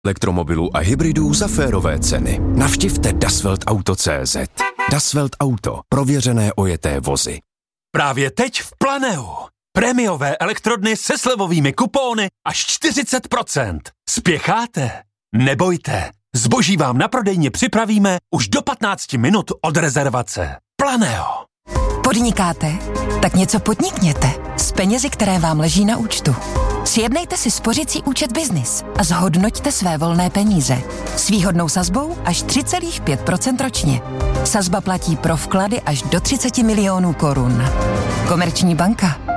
Elektromobilů a hybridů za férové ceny. Navštivte dasveltauto.cz. Dasvelt Auto. Prověřené ojeté vozy. Právě teď v Planeu. Prémiové elektrodny se slevovými kupóny až 40%. Spěcháte? Nebojte. Zboží vám na prodejně připravíme už do 15 minut od rezervace. Planeo. Podnikáte? Tak něco podnikněte s penězi, které vám leží na účtu. Sjednejte si spořicí účet Business a zhodnoťte své volné peníze. S výhodnou sazbou až 3,5% ročně. Sazba platí pro vklady až do 30 milionů korun. Komerční banka.